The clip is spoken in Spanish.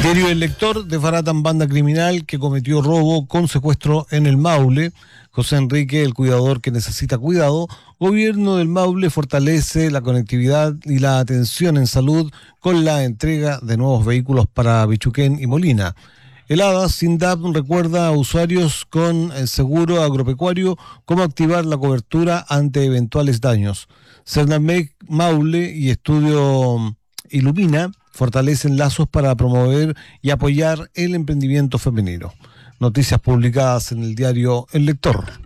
Diario El Lector: desbaratan banda criminal que cometió robo con secuestro en el Maule. José Enrique, el cuidador que necesita cuidado. Gobierno del Maule fortalece la conectividad y la atención en salud con la entrega de nuevos vehículos para Bichuquén y Molina. El ADA SINDAP recuerda a usuarios con seguro agropecuario cómo activar la cobertura ante eventuales daños. Cernamec Maule y Estudio Ilumina fortalecen lazos para promover y apoyar el emprendimiento femenino. Noticias publicadas en el diario El Lector.